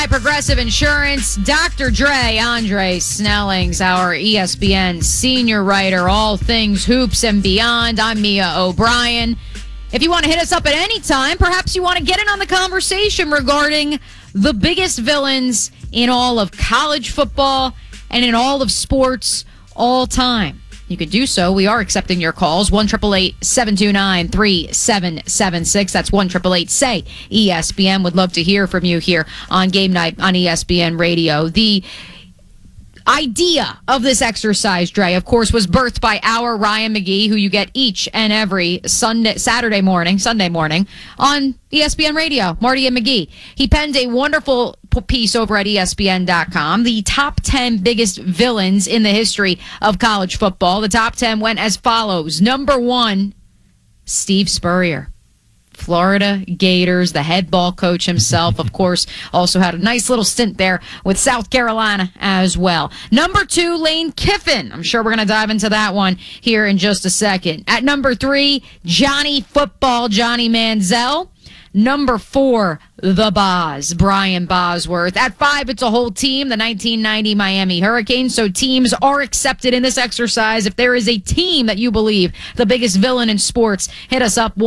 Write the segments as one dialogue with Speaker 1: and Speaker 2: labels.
Speaker 1: Progressive Insurance, Dr. Dre, Andre Snellings, our ESPN senior writer, all things hoops and beyond. I'm Mia O'Brien. If you want to hit us up at any time, perhaps you want to get in on the conversation regarding the biggest villains in all of college football and in all of sports all time. You can do so. We are accepting your calls. 1-888-729-3776. That's 1-888-SAY-ESPN. Would love to hear from you here on Game Night on ESPN Radio. The idea of this exercise, Dre, of course, was birthed by our Ryan McGee, who you get each and every Sunday morning on ESPN Radio, Marty and McGee. He penned a wonderful piece over at ESPN.com, the top 10 biggest villains in the history of college football. The top 10 went as follows. Number 1, Steve Spurrier. Florida Gators, the head ball coach himself, of course, also had a nice little stint there with South Carolina as well. Number 2, Lane Kiffin. I'm sure we're going to dive into that one here in just a second. At number 3, Johnny Manziel. Number 4, the Boz, Brian Bosworth. At 5, it's a whole team, the 1990 Miami Hurricanes. So teams are accepted in this exercise. If there is a team that you believe the biggest villain in sports, hit us up,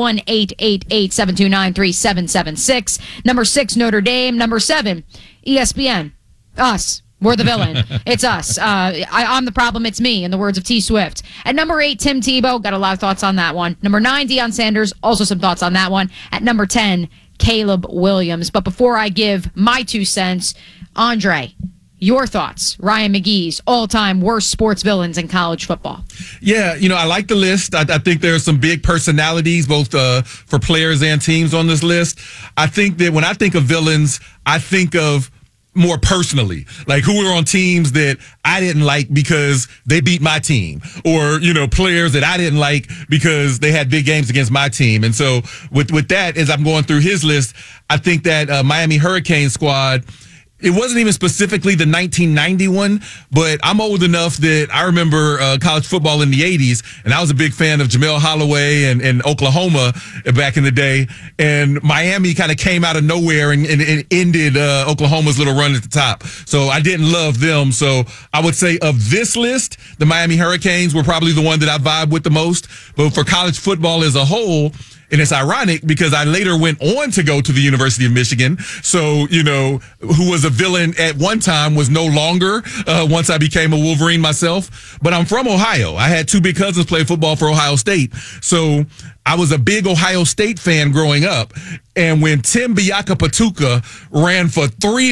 Speaker 1: 1-888-729-3776. Number 6, Notre Dame. Number 7, ESPN. Us. We're the villain. It's us. I'm the problem. It's me, in the words of T. Swift. At number 8, Tim Tebow. Got a lot of thoughts on that one. Number 9, Deion Sanders. Also some thoughts on that one. At number 10, Caleb Williams. But before I give my 2 cents, Andre, your thoughts. Ryan McGee's all-time worst sports villains in college football.
Speaker 2: Yeah, I like the list. I think there are some big personalities, both for players and teams on this list. I think that when I think of villains, I think of more personally, like who were on teams that I didn't like because they beat my team, or, players that I didn't like because they had big games against my team. And so with that, as I'm going through his list, I think that Miami Hurricane squad, it wasn't even specifically the 1991, but I'm old enough that I remember college football in the 80s, and I was a big fan of Jamel Holloway and Oklahoma back in the day. And Miami kind of came out of nowhere and ended Oklahoma's little run at the top. So I didn't love them. So I would say of this list, the Miami Hurricanes were probably the one that I vibe with the most. But for college football as a whole, and it's ironic because I later went on to go to the University of Michigan. So, who was a villain at one time was no longer once I became a Wolverine myself. But I'm from Ohio. I had 2 big cousins play football for Ohio State. So I was a big Ohio State fan growing up. And when Tim Biakapatuka ran for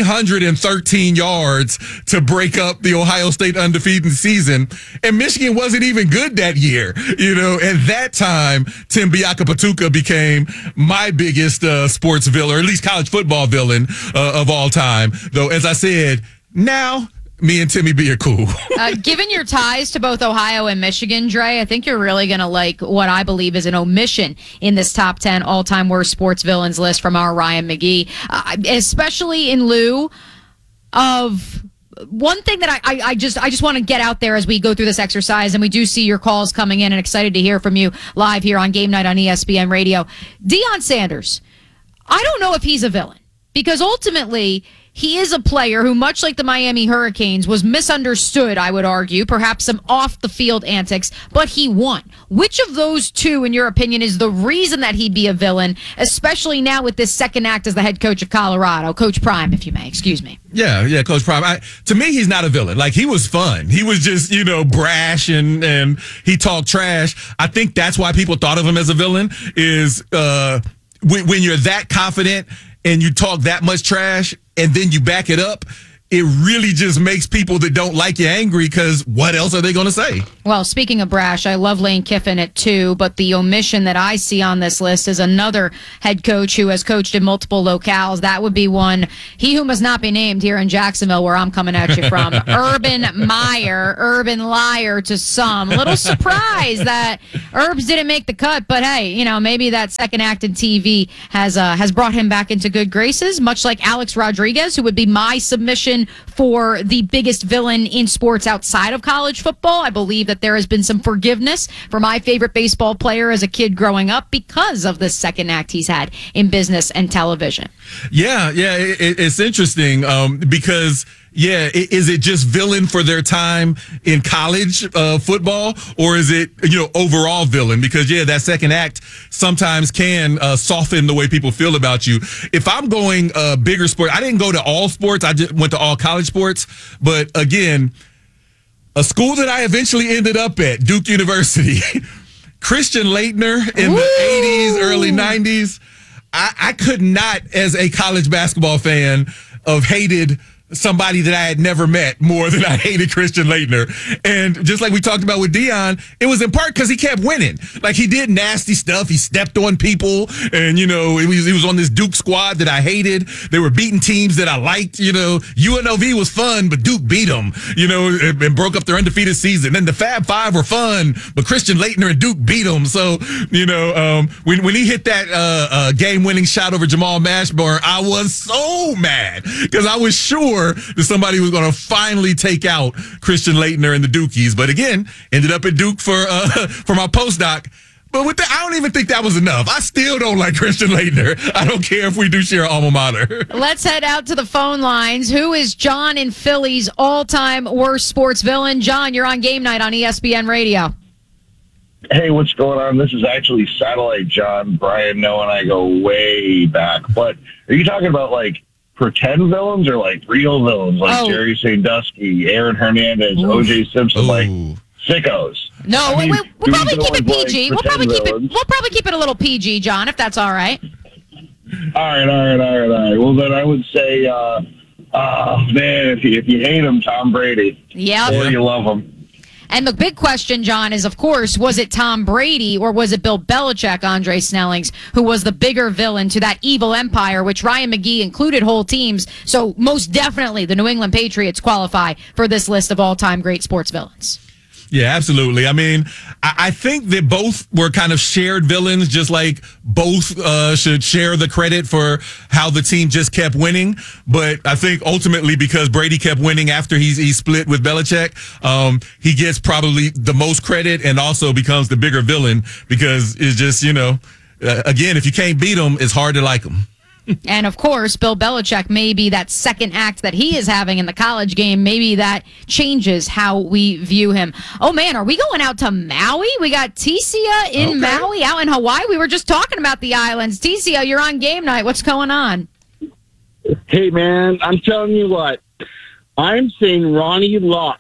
Speaker 2: 313 yards to break up the Ohio State undefeated season, and Michigan wasn't even good that year, at that time, Tim Biakapatuka became my biggest sports villain, or at least college football villain of all time. Though, as I said, now me and Timmy B are cool.
Speaker 1: Given your ties to both Ohio and Michigan, Dre, I think you're really going to like what I believe is an omission in this top 10 all-time worst sports villains list from our Ryan McGee, especially in lieu of one thing that I just want to get out there as we go through this exercise, and we do see your calls coming in, and excited to hear from you live here on Game Night on ESPN Radio. Deion Sanders, I don't know if he's a villain, because ultimately he is a player who, much like the Miami Hurricanes, was misunderstood, I would argue, perhaps some off-the-field antics, but he won. Which of those 2, in your opinion, is the reason that he'd be a villain, especially now with this second act as the head coach of Colorado? Coach Prime, if you may. Excuse me.
Speaker 2: Yeah, Coach Prime. To me, he's not a villain. Like, he was fun. He was just, brash and he talked trash. I think that's why people thought of him as a villain, is when you're that confident and you talk that much trash and then you back it up, it really just makes people that don't like you angry, because what else are they going to say?
Speaker 1: Well, speaking of brash, I love Lane Kiffin at 2, but the omission that I see on this list is another head coach who has coached in multiple locales. That would be one, he who must not be named here in Jacksonville, where I'm coming at you from. Urban Meyer, Urban Liar to some. A little surprised that Herbs didn't make the cut, but hey, maybe that second act in TV has brought him back into good graces, much like Alex Rodriguez, who would be my submission for the biggest villain in sports outside of college football. I believe that there has been some forgiveness for my favorite baseball player as a kid growing up because of the second act he's had in business and television.
Speaker 2: Yeah, it's interesting because. Yeah, is it just villain for their time in college football, or is it, overall villain? Because, that second act sometimes can soften the way people feel about you. If I'm going bigger sport, I didn't go to all sports. I just went to all college sports. But again, a school that I eventually ended up at, Duke University, Christian Laettner in the 80s, early 90s, I could not, as a college basketball fan, have hated somebody that I had never met more than I hated Christian Laettner. And just like we talked about with Dion, it was in part because he kept winning. Like, he did nasty stuff. He stepped on people. And, he was on this Duke squad that I hated. They were beating teams that I liked. UNLV was fun, but Duke beat them, and broke up their undefeated season. Then the Fab Five were fun, but Christian Laettner and Duke beat them. So, when he hit that game-winning shot over Jamal Mashburn, I was so mad because I was sure that somebody was going to finally take out Christian Laettner and the Dukies. But again, ended up at Duke for my postdoc. But I don't even think that was enough. I still don't like Christian Laettner. I don't care if we do share alma mater.
Speaker 1: Let's head out to the phone lines. Who is John in Philly's all-time worst sports villain? John, you're on Game Night on ESPN Radio.
Speaker 3: Hey, what's going on? This is actually Satellite John. Brian, Noah, and I go way back. But are you talking about, pretend villains or real villains Jerry Sandusky, Aaron Hernandez, O.J. Simpson, sickos?
Speaker 1: No, we'll probably keep it PG. We'll probably keep it a little PG, John, if that's all right.
Speaker 3: All right. Well, then I would say, man, if you hate him, Tom Brady.
Speaker 1: Yeah.
Speaker 3: Or you love him.
Speaker 1: And the big question, John, is, of course, was it Tom Brady or was it Bill Belichick, Andre Snellings, who was the bigger villain to that evil empire, which Ryan McGee included whole teams? So most definitely the New England Patriots qualify for this list of all-time great sports villains.
Speaker 2: Yeah, absolutely. I mean, I think that both were kind of shared villains, just like both should share the credit for how the team just kept winning. But I think ultimately because Brady kept winning after he split with Belichick, he gets probably the most credit and also becomes the bigger villain because it's just, again, if you can't beat him, it's hard to like him.
Speaker 1: And, of course, Bill Belichick, maybe that second act that he is having in the college game, maybe that changes how we view him. Oh, man, are we going out to Maui? We got Tisia in Maui, out in Hawaii. We were just talking about the islands. Tisia, you're on Game Night. What's going on?
Speaker 4: Hey, man, I'm telling you what. I'm saying Ronnie Lott.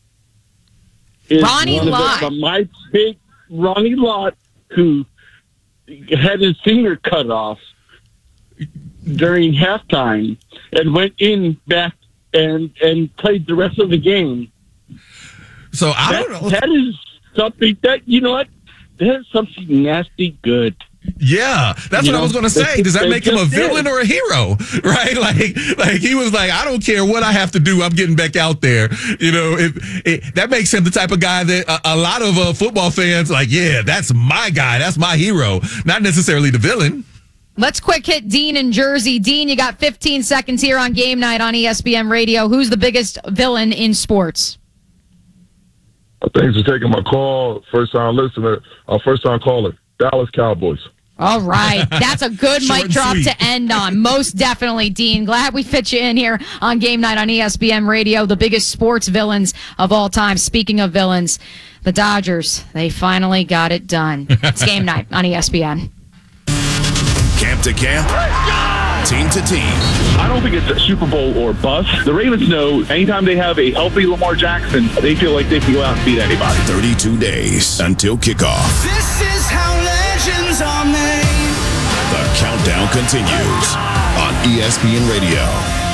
Speaker 1: Ronnie Lott.
Speaker 4: My big Ronnie Lott, who had his finger cut off during halftime and went in back and played the rest of the game.
Speaker 2: So I don't know.
Speaker 4: That is something that, that is something nasty good.
Speaker 2: Yeah, that's what I was going to say. Does that make him a villain or a hero? Right? Like he was like, I don't care what I have to do. I'm getting back out there. That makes him the type of guy that a lot of football fans yeah, that's my guy. That's my hero. Not necessarily the villain.
Speaker 1: Let's quick hit Dean in Jersey. Dean, you got 15 seconds here on Game Night on ESPN Radio. Who's the biggest villain in sports?
Speaker 5: Thanks for taking my call. First-time listener, first-time caller. Dallas Cowboys.
Speaker 1: All right. That's a good mic drop to end on. Most definitely, Dean. Glad we fit you in here on Game Night on ESPN Radio, the biggest sports villains of all time. Speaking of villains, the Dodgers, they finally got it done. It's Game Night on ESPN.
Speaker 6: Camp to camp, team to team.
Speaker 7: I don't think it's a Super Bowl or bust. The Ravens know anytime they have a healthy Lamar Jackson, they feel like they can go out and beat anybody.
Speaker 6: 32 days until kickoff.
Speaker 8: This is how legends are made.
Speaker 6: The countdown continues on ESPN Radio.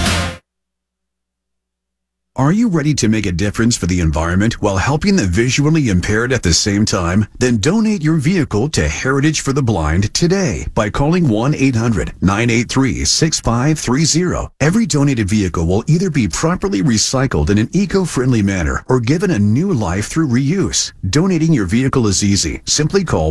Speaker 9: Are you ready to make a difference for the environment while helping the visually impaired at the same time? Then donate your vehicle to Heritage for the Blind today by calling 1-800-983-6530. Every donated vehicle will either be properly recycled in an eco-friendly manner or given a new life through reuse. Donating your vehicle is easy. Simply call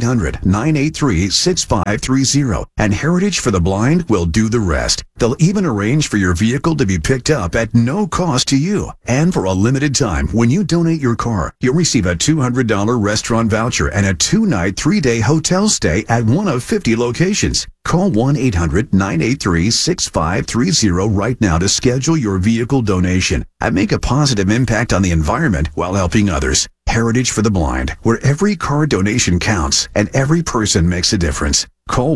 Speaker 9: 1-800-983-6530 and Heritage for the Blind will do the rest. They'll even arrange for your vehicle to be picked up at no cost to you. And for a limited time, when you donate your car, you'll receive a $200 restaurant voucher and a 2-night, 3-day hotel stay at one of 50 locations. Call 1-800-983-6530 right now to schedule your vehicle donation and make a positive impact on the environment while helping others. Heritage for the Blind, where every car donation counts and every person makes a difference. Call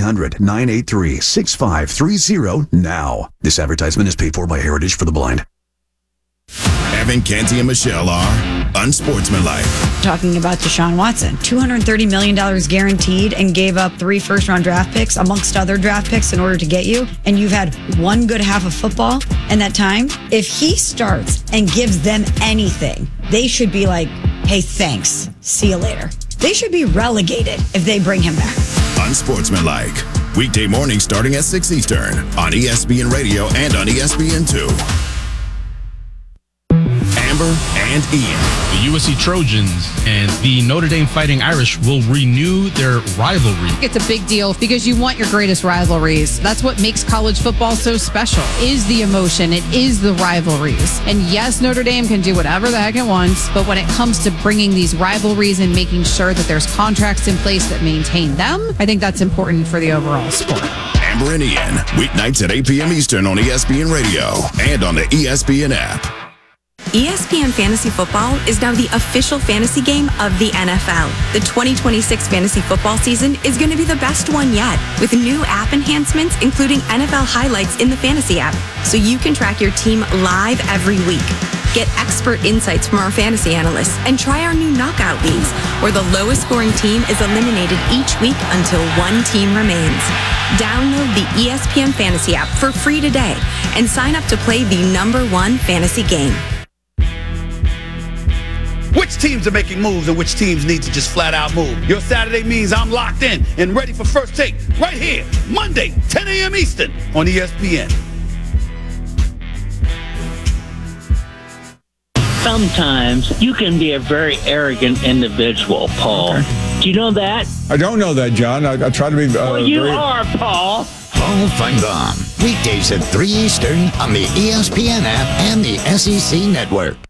Speaker 9: 1-800-983-6530 now. This advertisement is paid for by Heritage for the Blind.
Speaker 6: Evan, Canty, and Michelle are unsportsmanlike.
Speaker 10: Talking about Deshaun Watson, $230 million guaranteed, and gave up 3 first-round draft picks, amongst other draft picks, in order to get you. And you've had one good half of football in that time. If he starts and gives them anything, they should be like, hey, thanks. See you later. They should be relegated if they bring him back.
Speaker 6: Unsportsmanlike. Weekday mornings starting at 6 Eastern on ESPN Radio and on ESPN2. Amber and Ian.
Speaker 11: The USC Trojans and the Notre Dame Fighting Irish will renew their rivalry.
Speaker 1: It's a big deal because you want your greatest rivalries. That's what makes college football so special, is the emotion. It is the rivalries. And yes, Notre Dame can do whatever the heck it wants, but when it comes to bringing these rivalries and making sure that there's contracts in place that maintain them, I think that's important for the overall sport.
Speaker 6: Amber and Ian, weeknights at 8 p.m. Eastern on ESPN Radio and on the ESPN app.
Speaker 12: ESPN Fantasy Football is now the official fantasy game of the NFL. The 2026 fantasy football season is going to be the best one yet, with new app enhancements, including NFL highlights in the fantasy app, so you can track your team live every week. Get expert insights from our fantasy analysts and try our new knockout leagues, where the lowest scoring team is eliminated each week until one team remains. Download the ESPN Fantasy app for free today and sign up to play the #1 fantasy game.
Speaker 13: Which teams are making moves and which teams need to just flat out move? Your Saturday means I'm locked in and ready for First Take right here, Monday, 10 a.m. Eastern on ESPN.
Speaker 14: Sometimes you can be a very arrogant individual, Paul. Okay. Do you know that?
Speaker 15: I don't know that, John. I try to be
Speaker 14: well, you are, Paul.
Speaker 16: Paul Feinbaum. Weekdays at 3 Eastern on the ESPN app and the SEC Network.